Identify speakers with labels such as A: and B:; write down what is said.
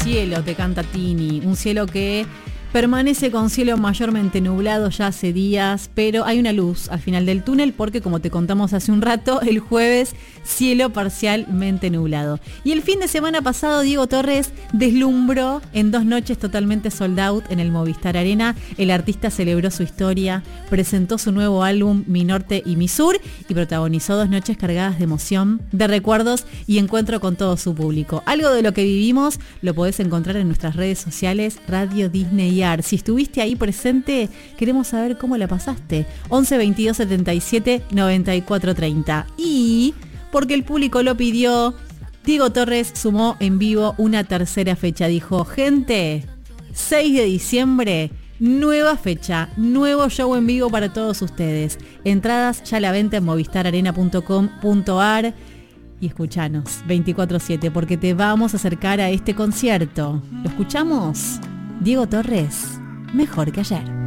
A: cielo, te canta Tini, un cielo que permanece con cielo mayormente nublado ya hace días, pero hay una luz al final del túnel porque, como te contamos hace un rato, el jueves cielo parcialmente nublado. Y el fin de semana pasado Diego Torres deslumbró en 2 noches totalmente sold out en el Movistar Arena. El artista celebró su historia, presentó su nuevo álbum Mi Norte y Mi Sur y protagonizó 2 noches cargadas de emoción, de recuerdos y encuentro con todo su público. Algo de lo que vivimos lo podés encontrar en nuestras redes sociales Radio Disney Art. Si estuviste ahí presente, queremos saber cómo la pasaste. 11 22 77 94 30. Y porque el público lo pidió, Diego Torres sumó en vivo una tercera fecha. Dijo: gente, 6 de diciembre, nueva fecha, nuevo show en vivo para todos ustedes. Entradas ya a la venta en movistararena.com.ar. Y escuchanos 24/7 porque te vamos a acercar a este concierto. ¿Lo escuchamos? Diego Torres, mejor que ayer.